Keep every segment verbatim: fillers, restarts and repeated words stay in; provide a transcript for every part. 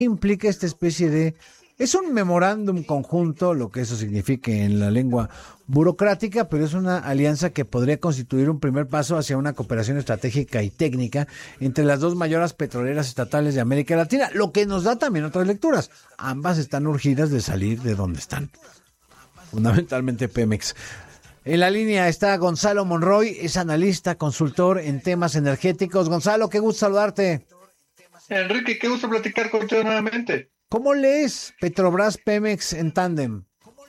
implica esta especie de... Es un memorándum conjunto, lo que eso signifique en la lengua burocrática, pero es una alianza que podría constituir un primer paso hacia una cooperación estratégica y técnica entre las dos mayores petroleras estatales de América Latina, lo que nos da también otras lecturas. Ambas están urgidas de salir de donde están, fundamentalmente Pemex. En la línea está Gonzalo Monroy, es analista, consultor en temas energéticos. Gonzalo, qué gusto saludarte. Enrique, qué gusto platicar contigo nuevamente. ¿Cómo lees Petrobras Pemex en tándem?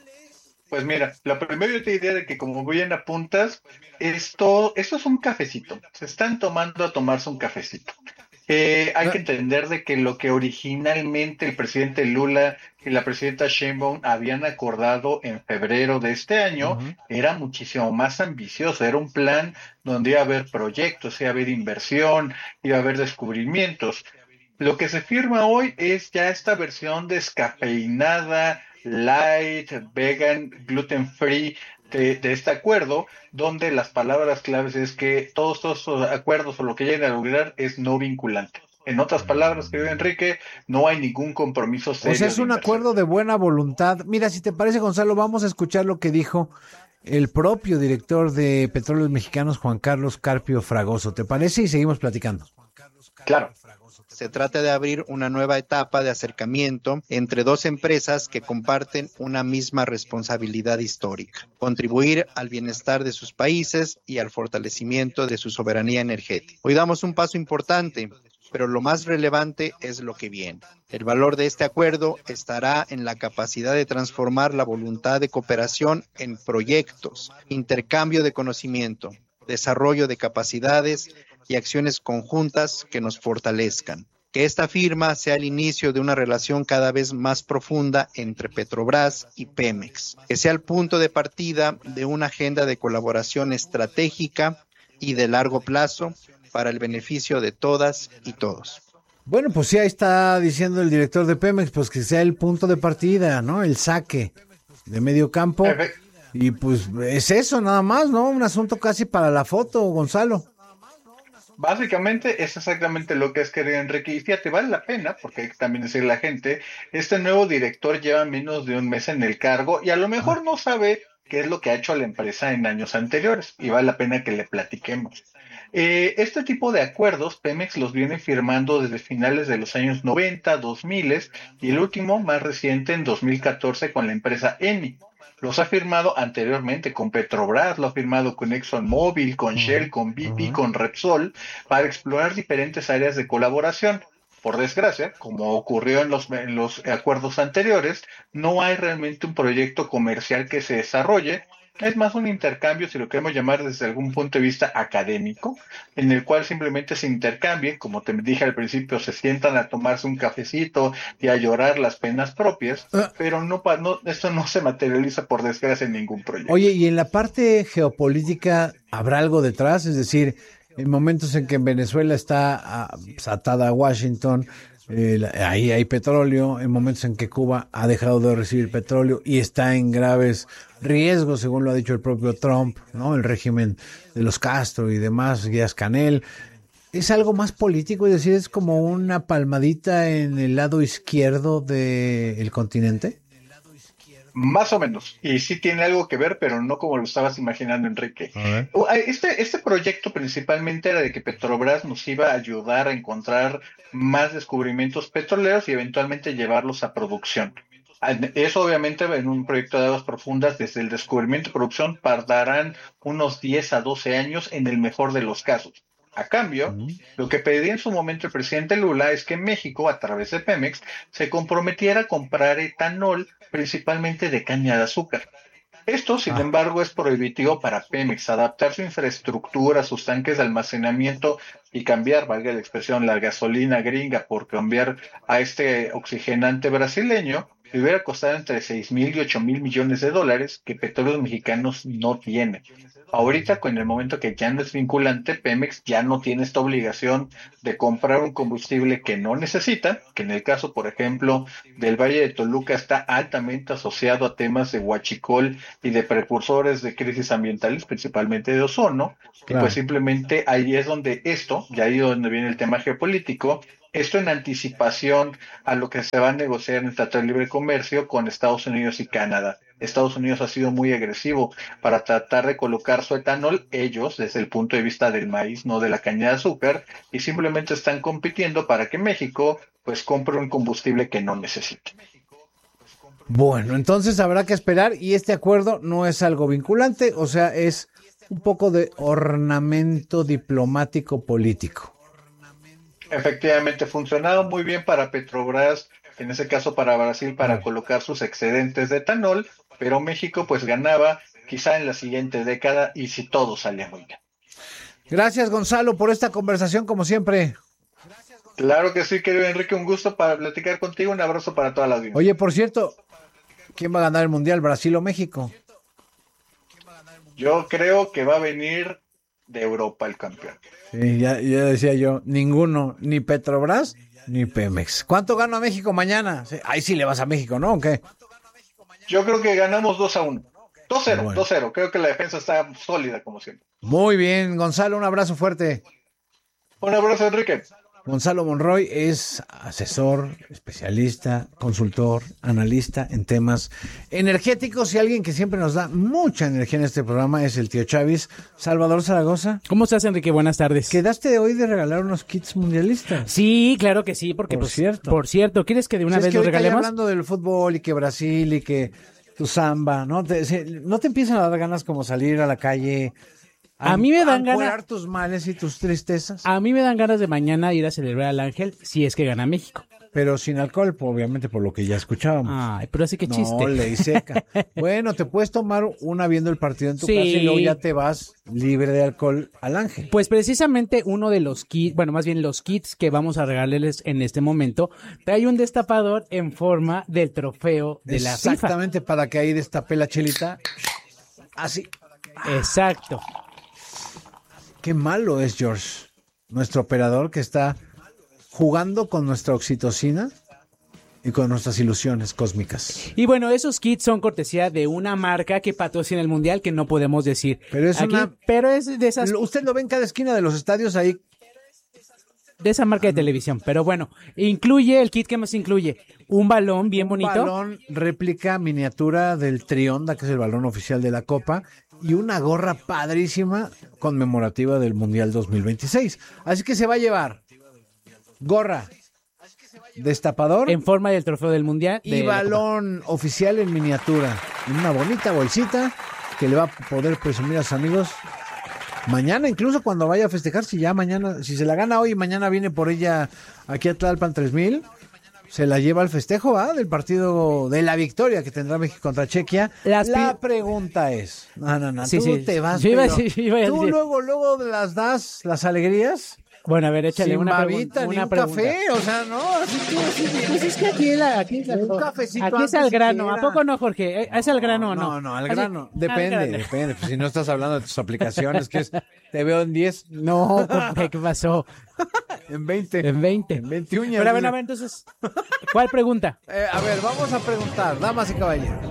Pues mira, la primera yo te diría de que como bien apuntas, esto, esto es un cafecito. Se están tomando a tomarse un cafecito. Eh, hay que entender de que lo que originalmente el presidente Lula y la presidenta Sheinbaum habían acordado en febrero de este año uh-huh. era muchísimo más ambicioso. Era un plan donde iba a haber proyectos, iba a haber inversión, iba a haber descubrimientos. Lo que se firma hoy es ya esta versión descafeinada, light, vegan, gluten free de, de este acuerdo, donde las palabras claves es que todos estos acuerdos o lo que lleguen a lograr es no vinculante. En otras palabras, querido Enrique, no hay ningún compromiso serio. O sea, es un acuerdo de buena voluntad. Mira, si te parece, Gonzalo, vamos a escuchar lo que dijo el propio director de Petróleos Mexicanos, Juan Carlos Carpio Fragoso. ¿Te parece? Y seguimos platicando. Claro. Se trata de abrir una nueva etapa de acercamiento entre dos empresas que comparten una misma responsabilidad histórica: contribuir al bienestar de sus países y al fortalecimiento de su soberanía energética. Hoy damos un paso importante, pero lo más relevante es lo que viene. El valor de este acuerdo estará en la capacidad de transformar la voluntad de cooperación en proyectos, intercambio de conocimiento, desarrollo de capacidades y acciones conjuntas que nos fortalezcan. Que esta firma sea el inicio de una relación cada vez más profunda entre Petrobras y Pemex. Que sea el punto de partida de una agenda de colaboración estratégica y de largo plazo para el beneficio de todas y todos. Bueno, pues sí, ahí está diciendo el director de Pemex, pues que sea el punto de partida, ¿no? El saque de medio campo. Perfecto. Y pues es eso nada más, ¿no? Un asunto casi para la foto, Gonzalo. Básicamente es exactamente lo que es, querido Enrique, y fíjate, vale la pena, porque hay que también decirle a la gente, este nuevo director lleva menos de un mes en el cargo y a lo mejor no sabe qué es lo que ha hecho la empresa en años anteriores, y vale la pena que le platiquemos. Eh, este tipo de acuerdos Pemex los viene firmando desde finales de los años noventa, dos mil, y el último más reciente en dos mil catorce con la empresa Eni. Los ha firmado anteriormente con Petrobras, lo ha firmado con ExxonMobil, con Shell, con B P, uh-huh. con Repsol, para explorar diferentes áreas de colaboración. Por desgracia, como ocurrió en los, en los acuerdos anteriores, no hay realmente un proyecto comercial que se desarrolle. Es más un intercambio, si lo queremos llamar desde algún punto de vista académico, en el cual simplemente se intercambie, como te dije al principio, se sientan a tomarse un cafecito y a llorar las penas propias, uh, pero no, no esto no se materializa por desgracia en ningún proyecto. Oye, y en la parte geopolítica, ¿habrá algo detrás? Es decir, en momentos en que en Venezuela está uh, pues, atada a Washington, Eh, ahí hay petróleo, en momentos en que Cuba ha dejado de recibir petróleo y está en graves riesgos, según lo ha dicho el propio Trump, ¿no? El régimen de los Castro y demás, Díaz-Canel. ¿Es algo más político? Es decir, ¿es como una palmadita en el lado izquierdo del continente? Más o menos, y sí tiene algo que ver, pero no como lo estabas imaginando, Enrique. Este, este proyecto principalmente era de que Petrobras nos iba a ayudar a encontrar más descubrimientos petroleros y eventualmente llevarlos a producción. Eso obviamente en un proyecto de aguas profundas, desde el descubrimiento y producción, tardarán unos diez a doce años en el mejor de los casos. A cambio, uh-huh. lo que pedía en su momento el presidente Lula es que México, a través de Pemex, se comprometiera a comprar etanol, principalmente de caña de azúcar. Esto, sin ah. embargo, es prohibitivo para Pemex. Adaptar su infraestructura, sus tanques de almacenamiento y cambiar, valga la expresión, la gasolina gringa por cambiar a este oxigenante brasileño, le hubiera costado entre seis mil y ocho mil millones de dólares que Petróleos Mexicanos no tiene. Ahorita, con el momento que ya no es vinculante, Pemex ya no tiene esta obligación de comprar un combustible que no necesita, que en el caso, por ejemplo, del Valle de Toluca está altamente asociado a temas de huachicol y de precursores de crisis ambientales, principalmente de ozono, claro. Y pues simplemente ahí es donde esto, ya ahí es donde viene el tema geopolítico, Esto en anticipación a lo que se va a negociar en el Tratado de Libre Comercio con Estados Unidos y Canadá. Estados Unidos ha sido muy agresivo para tratar de colocar su etanol, ellos, desde el punto de vista del maíz, no de la caña de azúcar, y simplemente están compitiendo para que México pues compre un combustible que no necesita. Bueno, entonces habrá que esperar, y este acuerdo no es algo vinculante, o sea, es un poco de ornamento diplomático político. Efectivamente, funcionado muy bien para Petrobras, en ese caso para Brasil, para colocar sus excedentes de etanol, pero México pues ganaba quizá en la siguiente década y si todo salía muy bien. Gracias, Gonzalo, por esta conversación como siempre. Claro que sí, querido Enrique, un gusto para platicar contigo, un abrazo para toda la audiencia. Oye, por cierto, ¿quién va a ganar el Mundial, Brasil o México? Yo creo que va a venir de Europa el campeón. Sí, ya, ya decía yo, ninguno, ni Petrobras ni Pemex. ¿Cuánto gana México mañana? Sí, ahí sí le vas a México, ¿no? ¿O qué? Yo creo que ganamos dos a uno. dos cero, Bueno. dos cero. Creo que la defensa está sólida como siempre. Muy bien, Gonzalo, un abrazo fuerte. Un abrazo, Enrique. Gonzalo Monroy es asesor, especialista, consultor, analista en temas energéticos y alguien que siempre nos da mucha energía en este programa es el tío Chavis. Salvador Zaragoza. ¿Cómo estás, Enrique? Buenas tardes. ¿Quedaste hoy de regalar unos kits mundialistas? Sí, claro que sí, porque Por pues, cierto. Por cierto, ¿quieres que de una Si es vez que los ahorita ya regalemos? hablando del fútbol y que Brasil y que tu samba, ¿no? Te, se- ¿no te empiezan a dar ganas como salir a la calle? A mí me dan ancurar ganas- tus males y tus tristezas, A mí me dan ganas de mañana ir a celebrar al Ángel si es que gana México. pero sin alcohol, pues, obviamente por lo que ya escuchábamos. Ay, pero así que No, chiste. ley seca. Bueno, te puedes tomar una viendo el partido en tu Sí. casa y luego ya te vas libre de alcohol al Ángel. Pues precisamente uno de los kits, bueno, más bien los kits que vamos a regalarles en este momento, trae un destapador en forma del trofeo de la FIFA. Exactamente, para que ahí destapé la chelita. Así. Exacto. Qué malo es George, nuestro operador que está jugando con nuestra oxitocina y con nuestras ilusiones cósmicas. Y bueno, esos kits son cortesía de una marca que patrocina el Mundial que no podemos decir. Pero es aquí, una- pero es de esas Lo- Usted lo ve en cada esquina de los estadios ahí. de esa marca de televisión, pero bueno, incluye el kit que más incluye un balón bien Un bonito. balón réplica miniatura del Trionda, que es el balón oficial de la Copa, y una gorra padrísima conmemorativa del Mundial dos mil veintiséis. Así que se va a llevar gorra, destapador En forma del trofeo del Mundial. y de la Copa. balón oficial en miniatura, en una bonita bolsita que le va a poder presumir a sus amigos mañana, incluso cuando vaya a festejar, si ya mañana, si se la gana hoy y mañana viene por ella aquí a Tlalpan tres mil, se la lleva al festejo, ¿va? Del partido de la victoria que tendrá México contra Chequia. Las la pi- pregunta es, no, no, no, Sí, tú sí. te vas, Yo iba a pero decir- yo iba a tú decir. luego, luego las das, las alegrías, Bueno, a ver, échale sin una babita pregunta. ni Una un pregunta. café, o sea, no, así tú, así de- Pues es que aquí, la, aquí, es al- Un cafecito aquí es antes al grano. siquiera. ¿A poco no, Jorge? ¿Eh? ¿Es al grano o no? No, no, al Así- grano. al Depende, grano. depende. Pues si no estás hablando de tus aplicaciones, que es, te veo en diez, No, Jorge, ¿qué pasó? en veinte, En veinte. en veinte uñas. Pero a ver, a ver, entonces, ¿cuál pregunta? Eh, a ver, vamos a preguntar, damas y caballeros.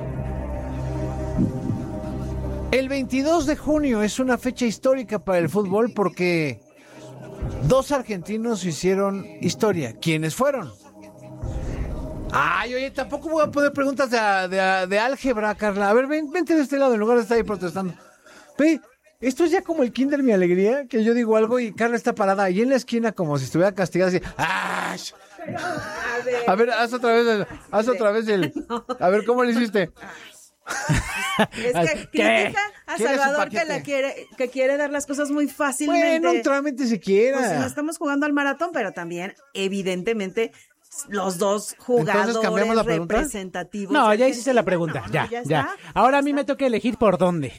El veintidós de junio es una fecha histórica para el fútbol porque dos argentinos hicieron historia. ¿Quiénes fueron? Ay, oye, tampoco voy a poner preguntas de, de, de álgebra, Carla. A ver, ven, vente de este lado en lugar de estar ahí protestando. Ve, esto es ya como el Kinder Mi Alegría, que yo digo algo y Carla está parada ahí en la esquina como si estuviera castigada así. ¡Ah! A ver, A ver, haz otra vez el, haz otra vez el. A ver, ¿cómo lo hiciste? es que ¿Qué? critica a ¿Quieres un Salvador que, paquete? la quiere, que quiere dar las cosas muy fácilmente. Bueno, neutralmente si Pues quiera. no estamos jugando al maratón, pero también, evidentemente, los dos Entonces, jugadores ¿cambiamos la pregunta? representativos. No, de ya hiciste la Argentina. pregunta. No, Ya, ya ya. está. Ahora a mí me toca elegir por dónde.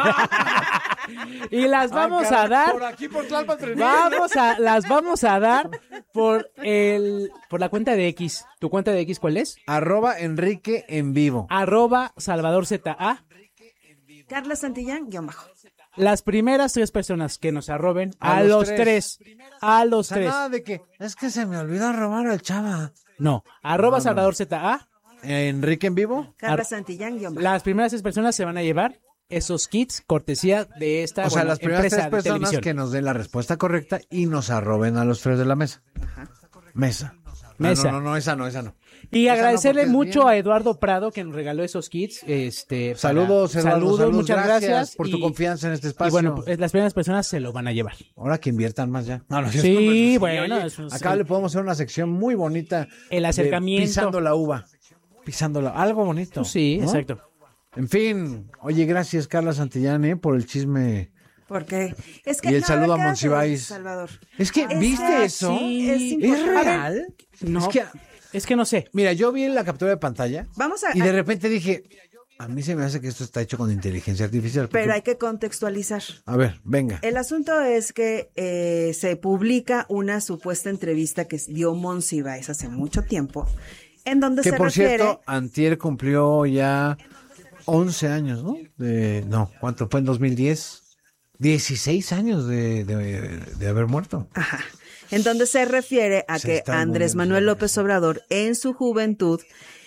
Y las vamos Ah, a dar. Por aquí, por Tlalpan tres mil. Vamos a, las vamos a dar por el, por la cuenta de X. ¿Tu cuenta de X cuál es? Arroba Enrique en vivo. Arroba Salvador Z A. Carla Santillán, guión bajo. Las primeras tres personas que nos arroben A a, los los tres. tres. A O los sea, tres. nada de que es que se me olvidó robar al chava. No, arroba No, no. Salvador Z A. Enrique en vivo. Carla Ar- Santillán, guión bajo. Las primeras tres personas se van a llevar esos kits cortesía de esta O sea, bueno, las primeras empresa tres de personas televisión. que nos den la respuesta correcta y nos arroben a los tres de la mesa. Mesa. Mesa. Ah, no, no, no, esa no, esa no. Y Esa agradecerle no, porque es mucho bien. a Eduardo Prado que nos regaló esos kits. Este, para- Saludos, Eduardo, saludos, saludos, muchas gracias, gracias por tu y- confianza en este espacio. Y bueno, pues, las primeras personas se lo van a llevar. Ahora que inviertan más ya. No, no, Sí, no, bueno, oye, eso es- acá le podemos hacer una sección muy bonita. El de acercamiento. Pisando la uva. Pisando la... Algo bonito. Sí, ¿no? exacto. En fin, oye, gracias Carla Santillán eh, por el chisme. Porque es que Y el no, saludo a quédate, Monsiváis. Salvador. Es que, Es ¿viste que eso? sí, ¿Es es importante. real? No, Es que, es que no sé. mira, yo vi la captura de pantalla Vamos a, y de repente dije, a mí se me hace que esto está hecho con inteligencia artificial. porque- pero hay que contextualizar. A ver, venga. El asunto es que eh, se publica una supuesta entrevista que dio Monsiváis hace mucho tiempo, en donde Que se por refiere... cierto, antier cumplió ya once años, ¿no? De, no, ¿cuánto fue en dos mil diez? dieciséis años de, de, de haber muerto. Ajá. En donde se refiere a Se que está Andrés muriendo. Manuel López Obrador en su juventud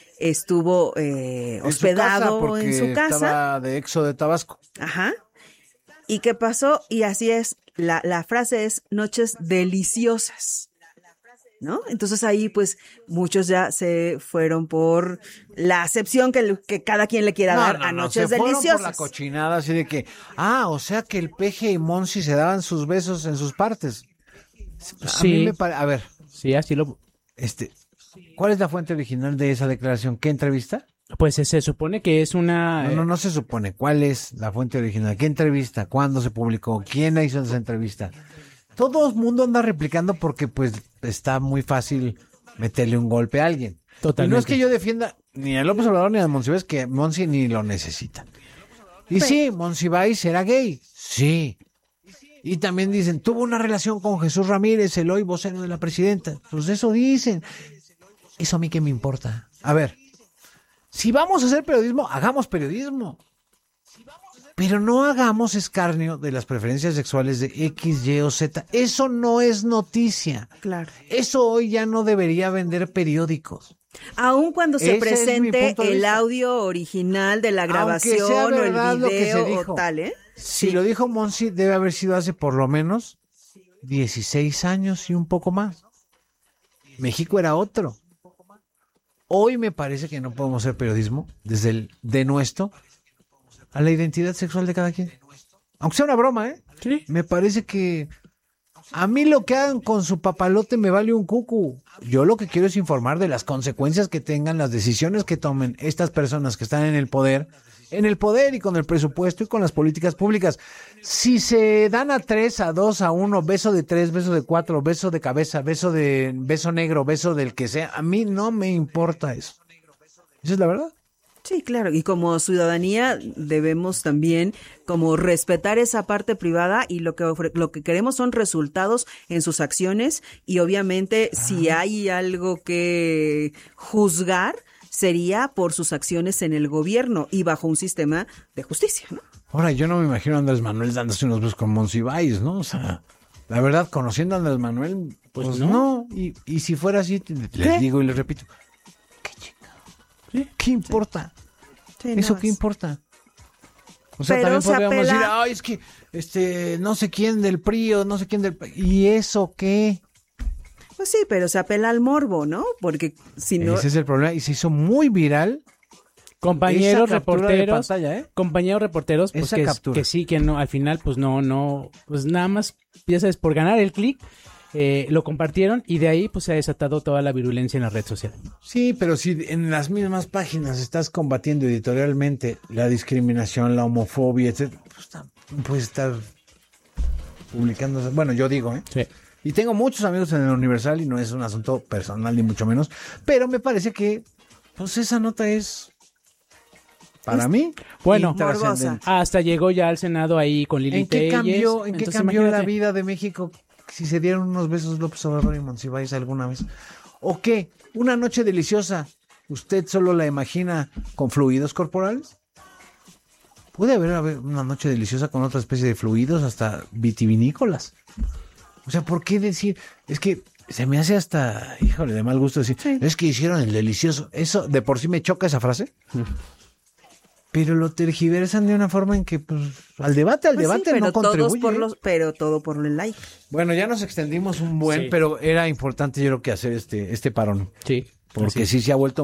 estuvo eh, En su casa, hospedado porque en su casa. estaba de Exo de Tabasco. Ajá. ¿Y qué pasó? Y así es, la, la frase es noches deliciosas. ¿No? Entonces ahí pues muchos ya se fueron por la acepción que, que cada quien le quiera dar a noches se fueron deliciosas. por la cochinada así de que, ah, o sea que el Peje y Monsi se daban sus besos en sus partes. A Sí. mí me pare- a ver, Sí, así lo... este, ¿cuál es la fuente original de esa declaración? ¿Qué entrevista? Pues se, se supone que es una... No, no, no se supone. ¿Cuál es la fuente original? ¿Qué entrevista? ¿Cuándo se publicó? ¿Quién hizo esa entrevista? Todo el mundo anda replicando porque pues está muy fácil meterle un golpe a alguien. Totalmente. Y no es que yo defienda ni a López Obrador ni a Monsiváis, que Monsi ni lo necesita. Y sí, Monsiváis era gay. Sí. Y también dicen, tuvo una relación con Jesús Ramírez, el hoy vocero de la presidenta. Pues eso dicen. Eso a mí qué me importa. A ver, si vamos a hacer periodismo, hagamos periodismo. Pero no hagamos escarnio de las preferencias sexuales de X, Y o Z. Eso no es noticia. Claro. Eso hoy ya no debería vender periódicos. Aun cuando se Ese es mi presente punto de el vista. audio original de la Aunque grabación sea o verdad el lo que se video dijo. o tal, ¿eh? Si lo dijo Monsi, debe haber sido hace por lo menos dieciséis años y un poco más. México era otro. Hoy me parece que no podemos hacer periodismo desde el denuesto a la identidad sexual de cada quien. Aunque sea una broma, ¿eh? Sí. Me parece que a mí lo que hagan con su papalote me vale un cucu. Yo lo que quiero es informar de las consecuencias que tengan las decisiones que tomen estas personas que están en el poder, en el poder y con el presupuesto y con las políticas públicas. Si se dan a tres, a dos, a uno, beso de tres, beso de cuatro, beso de cabeza, beso de beso negro, beso del que sea, a mí no me importa eso. Esa es la verdad. Sí, claro, y como ciudadanía debemos también como respetar esa parte privada y lo que ofre- lo que queremos son resultados en sus acciones y obviamente si hay algo que juzgar sería por sus acciones en el gobierno y bajo un sistema de justicia, ¿no? Ahora, yo no me imagino a Andrés Manuel dándose unos besos con Monsiváis, ¿no? O sea, la verdad, conociendo a Andrés Manuel, pues, Pues no. no. Y, y si fuera así, te- les ¿Qué? digo y les repito, ¿qué chingado? ¿Qué importa? Sí, ¿Eso nada qué más. importa? O sea, Pero también se podríamos apela- decir, ay, es que este, no sé quién del P R I o no sé quién del... ¿Y eso qué? Pues sí, pero se apela al morbo, ¿no? Porque si no... Ese es el problema. Y se hizo muy viral. Compañeros Esa captura de reporteros, pantalla, ¿eh? compañeros reporteros, pues Esa que, captura. que sí, que no, al final, pues no, no, pues nada más, ya sabes, por ganar el clic, eh, lo compartieron y de ahí pues se ha desatado toda la virulencia en la red social. Sí, pero si en las mismas páginas estás combatiendo editorialmente la discriminación, la homofobia, etcétera, pues tam- puedes estar publicando. Bueno, yo digo, ¿eh? Sí. Y tengo muchos amigos en el Universal y no es un asunto personal ni mucho menos, pero me parece que, pues esa nota es, para mí, Bueno, intrascendente. hasta llegó ya al Senado ahí con Lili ¿En qué Telles. cambió, en qué Entonces, cambió la imagínate. vida de México si se dieron unos besos López Obrador y Monsiváis alguna vez? ¿O qué? ¿Una noche deliciosa? ¿Usted solo la imagina con fluidos corporales? Puede haber haber una noche deliciosa con otra especie de fluidos, hasta vitivinícolas. O sea, ¿por qué decir? Es que se me hace hasta, híjole, de mal gusto decir, es que hicieron el delicioso. Eso, de por sí me choca esa frase. pero lo tergiversan de una forma en que, pues, al debate, al Pues sí, debate pero no todos contribuye. por los, pero todo por el like. Bueno, ya nos extendimos un buen, Sí. pero era importante yo creo que hacer este, este parón. Sí. Porque Así. sí se ha vuelto